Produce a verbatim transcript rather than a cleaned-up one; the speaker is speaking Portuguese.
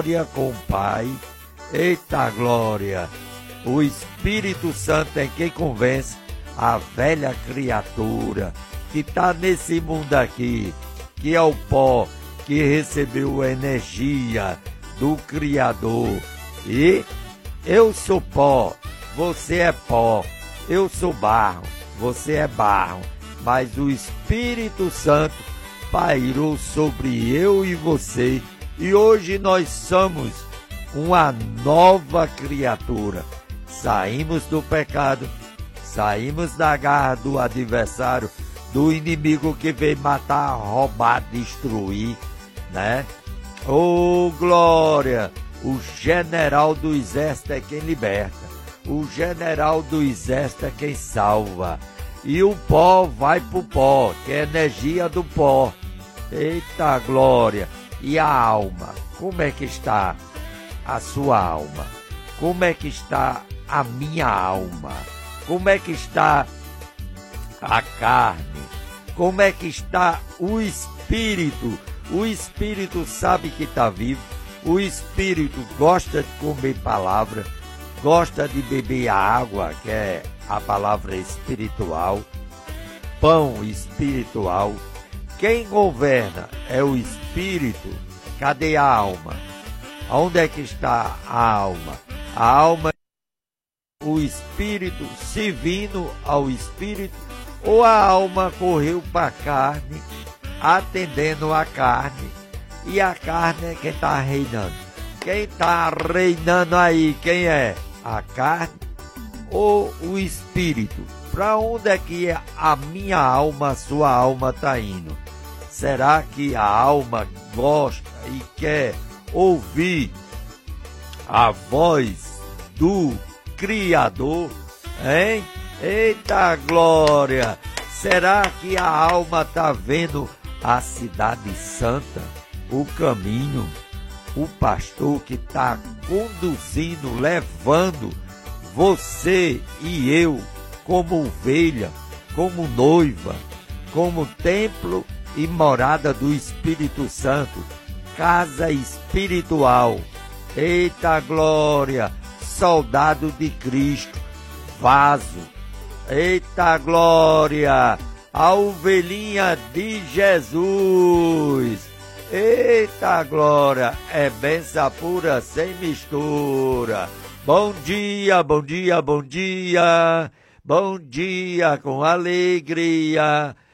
glória com o Pai. Eita glória! O Espírito Santo é quem convence a velha criatura que está nesse mundo aqui, que é o pó, que recebeu energia do Criador. E eu sou pó, você é pó, eu sou barro, você é barro, mas o Espírito Santo pairou sobre eu e você, e hoje nós somos uma nova criatura. Saímos do pecado, saímos da garra do adversário, do inimigo que veio matar, roubar, destruir, né? Oh, glória! O general do exército é quem liberta, o general do exército é quem salva. E o pó vai pro pó, que é a energia do pó. Eita glória! E a alma? Como é que está a sua alma? Como é que está a minha alma? Como é que está a carne? Como é que está o espírito? O espírito sabe que está vivo. O espírito gosta de comer palavra, gosta de beber a água, que é a palavra espiritual, pão espiritual. Quem governa é o espírito. Cadê a alma? Onde é que está a alma? A alma é o espírito servindo ao espírito, ou a alma correu para a carne, atendendo a carne, e a carne é quem está reinando. Quem está reinando aí, quem é? A carne ou o espírito? Para onde é que a minha alma, a sua alma está indo? Será que a alma gosta e quer ouvir a voz do Criador, hein? Eita glória! Será que a alma está vendo a cidade santa, o caminho, o pastor que está conduzindo, levando você e eu como ovelha, como noiva, como templo e morada do Espírito Santo, casa espiritual. Eita glória! Soldado de Cristo, vaso. Eita glória! A ovelhinha de Jesus. Eita glória! É benção pura sem mistura. Bom dia, bom dia, bom dia. Bom dia com alegria.